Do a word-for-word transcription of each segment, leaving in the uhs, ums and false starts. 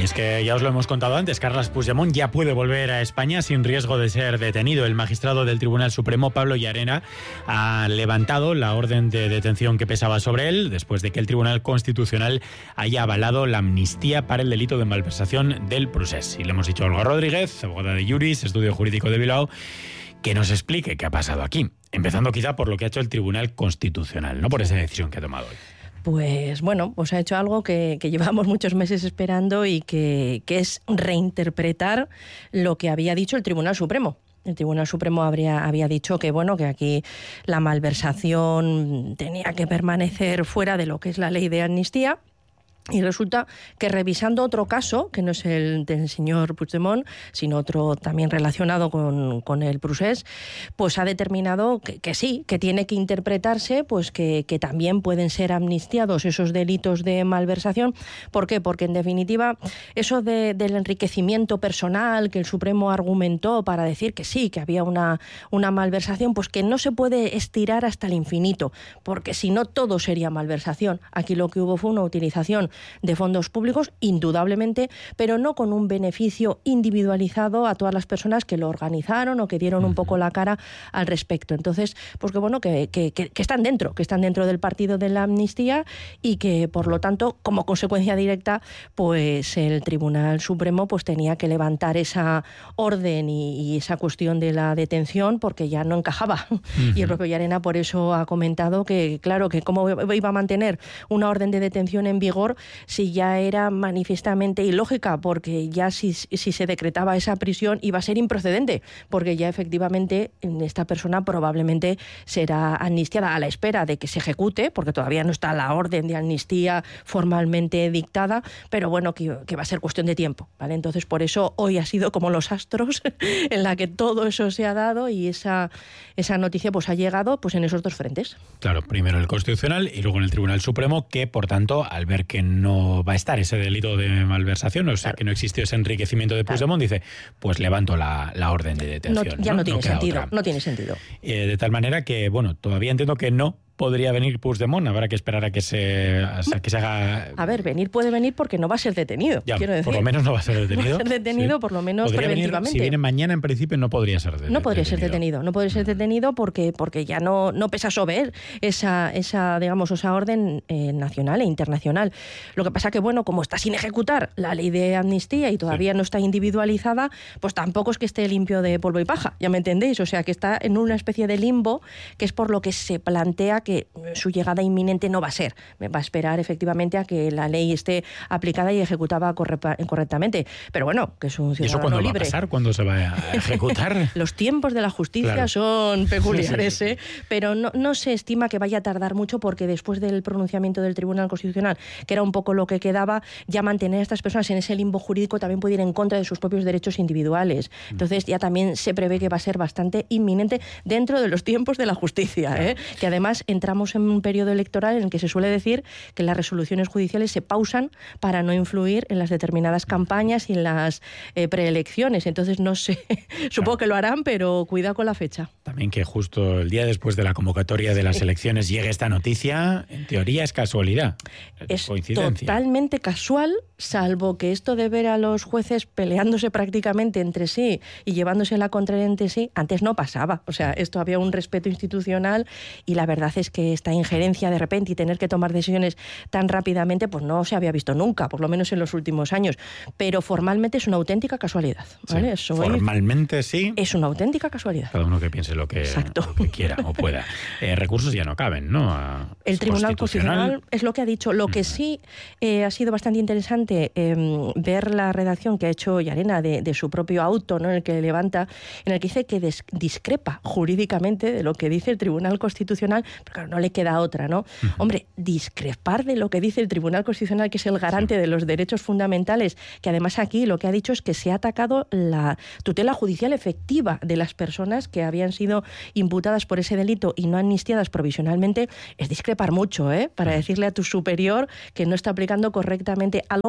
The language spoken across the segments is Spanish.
es que ya os lo hemos contado antes, Carles Puigdemont ya puede volver a España sin riesgo de ser detenido. El magistrado del Tribunal Supremo, Pablo Llarena, ha levantado la orden de detención que pesaba sobre él después de que el Tribunal Constitucional haya avalado la amnistía para el delito de malversación del procés. Y le hemos dicho a Olga Rodríguez, abogada de Juris, estudio jurídico de Bilbao, que nos explique qué ha pasado aquí. Empezando quizá por lo que ha hecho el Tribunal Constitucional, no por esa decisión que ha tomado hoy. Pues bueno, pues ha hecho algo que, que llevamos muchos meses esperando y que, que es reinterpretar lo que había dicho el Tribunal Supremo. El Tribunal Supremo habría, había dicho que bueno que aquí la malversación tenía que permanecer fuera de lo que es la ley de amnistía. Y resulta que revisando otro caso, que no es el del señor Puigdemont, sino otro también relacionado con, con el procés, pues ha determinado que, que sí, que tiene que interpretarse, pues que, que también pueden ser amnistiados esos delitos de malversación. ¿Por qué? Porque en definitiva, eso de, del enriquecimiento personal que el Supremo argumentó para decir que sí, que había una, una malversación, pues que no se puede estirar hasta el infinito, porque si no todo sería malversación. Aquí lo que hubo fue una utilización de fondos públicos, indudablemente, pero no con un beneficio individualizado a todas las personas que lo organizaron o que dieron un poco la cara al respecto. Entonces, pues que bueno, que, que, que están dentro, que están dentro del partido de la amnistía y que, por lo tanto, como consecuencia directa, pues el Tribunal Supremo pues tenía que levantar esa orden y, y esa cuestión de la detención porque ya no encajaba. Uh-huh. Y el propio Llarena por eso ha comentado que, claro, que cómo iba a mantener una orden de detención en vigor si ya era manifiestamente ilógica, porque ya si, si se decretaba esa prisión iba a ser improcedente, porque ya efectivamente esta persona probablemente será amnistiada a la espera de que se ejecute, porque todavía no está la orden de amnistía formalmente dictada, pero bueno, que, que va a ser cuestión de tiempo, ¿vale? Entonces, por eso hoy ha sido como los astros en la que todo eso se ha dado y esa, esa noticia pues ha llegado pues en esos dos frentes. Claro, primero el Constitucional y luego en el Tribunal Supremo, que por tanto, al ver que no va a estar ese delito de malversación, o sea, claro, que no existió ese enriquecimiento de Puigdemont, claro, dice, pues levanto la, la orden de detención. No, ya no, no tiene no sentido, no tiene sentido. Eh, de tal manera que, bueno, todavía entiendo que no podría venir Puigdemont, habrá que esperar a que se, a que se haga... A ver, venir puede venir porque no va a ser detenido, ya, quiero decir. Por lo menos no va a ser detenido. No va a ser detenido, sí, por lo menos podría preventivamente. Venir, si viene mañana, en principio, no podría ser detenido. No podría ser detenido, no podría ser detenido porque, porque ya no, no pesa sobre él esa, esa, digamos, esa orden eh, nacional e internacional. Lo que pasa que, bueno, como está sin ejecutar la ley de amnistía y todavía sí. no está individualizada, pues tampoco es que esté limpio de polvo y paja, ya me entendéis. O sea, que está en una especie de limbo, que es por lo que se plantea que su llegada inminente no va a ser. Va a esperar efectivamente a que la ley esté aplicada y ejecutada correctamente. Pero bueno, que es un ciudadano libre. ¿Y eso cuándo libre. va a pasar? ¿Cuándo se va a ejecutar? Los tiempos de la justicia claro. son peculiares, sí, sí, sí. ¿eh? Pero no, no se estima que vaya a tardar mucho porque después del pronunciamiento del Tribunal Constitucional, que era un poco lo que quedaba, ya mantener a estas personas en ese limbo jurídico también puede ir en contra de sus propios derechos individuales. Entonces ya también se prevé que va a ser bastante inminente dentro de los tiempos de la justicia, ¿eh? Que además entramos en un periodo electoral en el que se suele decir que las resoluciones judiciales se pausan para no influir en las determinadas campañas y en las eh, preelecciones. Entonces no sé, supongo que lo harán, pero cuidado con la fecha. También que justo el día después de la convocatoria de las elecciones llegue esta noticia, en teoría es casualidad, es coincidencia. Totalmente casual, salvo que esto de ver a los jueces peleándose prácticamente entre sí y llevándose la contraria entre sí, antes no pasaba. O sea, esto había un respeto institucional y la verdad es que esta injerencia de repente y tener que tomar decisiones tan rápidamente, pues no se había visto nunca, por lo menos en los últimos años. Pero formalmente es una auténtica casualidad, ¿vale? Sí, formalmente sí. Es una auténtica casualidad. Cada uno que piense lo que, lo que quiera o pueda. Eh, recursos ya no caben, ¿no? A, El Tribunal Constitucional es lo que ha dicho. Lo que sí eh, ha sido bastante interesante eh, ver la redacción que ha hecho Llarena de, de su propio auto, ¿no? En el que levanta, en el que dice que des, discrepa jurídicamente de lo que dice el Tribunal Constitucional, pero claro, no le queda otra, ¿no? Uh-huh. Hombre, discrepar de lo que dice el Tribunal Constitucional, que es el garante sí. de los derechos fundamentales, que además aquí lo que ha dicho es que se ha atacado la tutela judicial efectiva de las personas que habían sido imputadas por ese delito y no amnistiadas provisionalmente, es discrepar mucho, ¿eh? Para decirle a tu superior que no está aplicando correctamente algo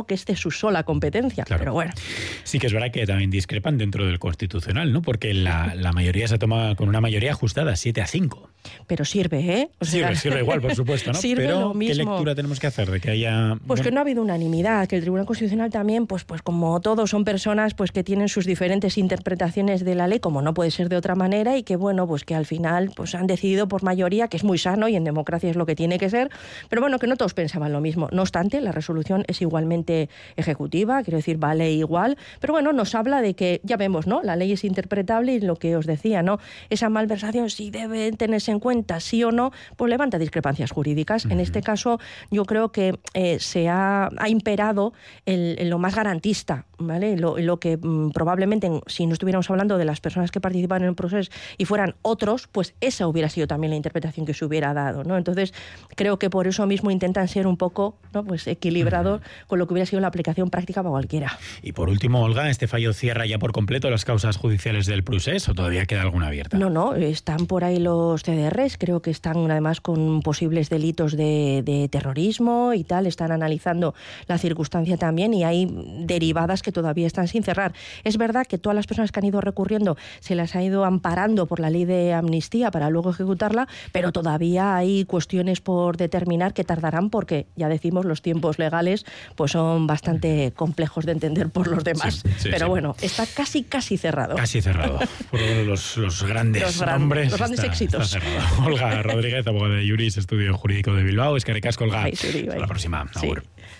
que es de su sola competencia. Claro. Pero bueno. Sí que es verdad que también discrepan dentro del Constitucional, ¿no? Porque la, la mayoría se toma con una mayoría ajustada, siete a cinco. Pero sirve, ¿eh? O sea, sirve, sirve igual, por supuesto, ¿no? Sirve Pero lo mismo. ¿qué lectura tenemos que hacer de que haya...? Pues bueno, que no ha habido unanimidad, que el Tribunal Constitucional también, pues, pues como todos son personas pues que tienen sus diferentes interpretaciones de la ley, como no puede ser de otra manera, y que bueno, pues que al final pues han decidido por mayoría, que es muy sano y en democracia es lo que tiene que ser, pero bueno, que no todos pensaban lo mismo. No obstante, la resolución es igualmente ejecutiva, quiero decir, vale igual, pero bueno, nos habla de que, ya vemos, ¿no? La ley es interpretable y lo que os decía, ¿no? Esa malversación, si debe tenerse en cuenta, sí o no, pues levanta discrepancias jurídicas. Uh-huh. En este caso, yo creo que eh, se ha, ha imperado el, el lo más garantista, ¿vale? Lo, lo que mmm, probablemente, si no estuviéramos hablando de las personas que participan en el proceso y fueran otros, pues esa hubiera sido también la interpretación que se hubiera dado, ¿no? Entonces, creo que por eso mismo intentan ser un poco, ¿no? Pues equilibrados uh-huh. con lo que hubiera sido la aplicación práctica para cualquiera. Y por último, Olga, ¿este fallo cierra ya por completo las causas judiciales del procés o todavía queda alguna abierta? No, no, están por ahí los C D Rs, creo que están además con posibles delitos de, de terrorismo y tal, están analizando la circunstancia también y hay derivadas que todavía están sin cerrar. Es verdad que todas las personas que han ido recurriendo se las ha ido amparando por la ley de amnistía para luego ejecutarla, pero todavía hay cuestiones por determinar que tardarán porque, ya decimos, los tiempos legales pues son bastante complejos de entender por los demás. Sí, sí, pero sí. Bueno, está casi, casi cerrado. Casi cerrado. Por los, los grandes los gran, nombres. Los grandes está, éxitos. Está Olga Rodríguez, abogada de Juris, Estudio Jurídico de Bilbao. Es que recasco, Olga. Ay, sí, Hasta la próxima. Sí. Agur.